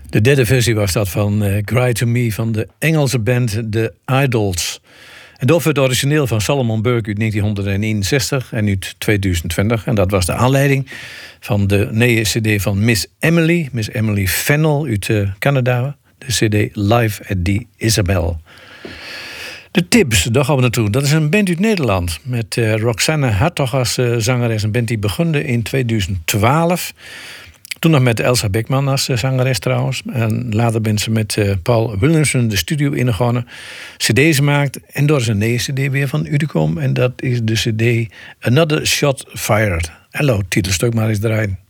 De derde versie was dat van Cry to Me van de Engelse band The Idols. En dat was het origineel van Solomon Burke uit 1961 en uit 2020. En dat was de aanleiding van de nieuwe cd van Miss Emily Fennell uit Canada. De cd Live at the Isabel. De Tibbs, daar gaan we naartoe. Dat is een band uit Nederland. Met Roxanne Hartog als zangeres. Een band die begon in 2012. Toen nog met Elsa Beckman als zangeres trouwens. En later ben ze met Paul Williamson de studio ingegaan. CD's gemaakt. En door is een nieuwe cd weer van Udecom. En dat is de cd Another Shot Fired. Hallo, titelstuk maar eens draaien.